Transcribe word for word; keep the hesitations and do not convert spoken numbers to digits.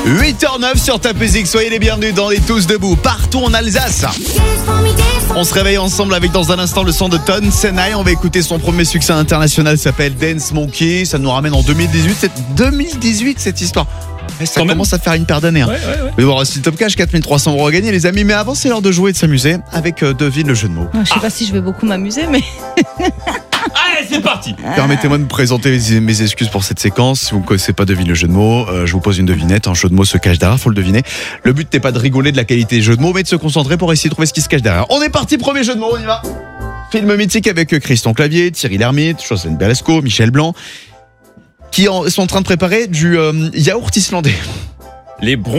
huit heures neuf sur Top Music, soyez les bienvenus dans les Tous Debout, partout en Alsace. On se réveille ensemble avec dans un instant le son de Ton Senai. On va écouter son premier succès international, s'appelle Dance Monkey. Ça nous ramène en deux mille dix-huit, c'est deux mille dix-huit cette histoire. Et ça Quand commence même. à faire une paire d'années. Hein. Ouais, ouais, ouais. Vous allez voir aussi le Top Cash, quatre mille trois cents euros à gagner les amis. Mais avant c'est l'heure de jouer et de s'amuser avec euh, devine le jeu de mots. Je sais pas si je vais beaucoup m'amuser, mais Allez, c'est parti. Permettez-moi de me présenter mes- mes excuses pour cette séquence. Si vous ne connaissez pas devine le jeu de mots, euh, je vous pose une devinette. Un jeu de mots se cache derrière, faut le deviner. Le but n'est pas de rigoler de la qualité des jeux de mots, mais de se concentrer pour essayer de trouver ce qui se cache derrière. On est parti, premier jeu de mots, on y va. Film mythique avec Christian Clavier, Thierry Lhermitte, Jocelyne Belasco, Michel Blanc, qui en- sont en train de préparer du euh, yaourt islandais. Les bronzés.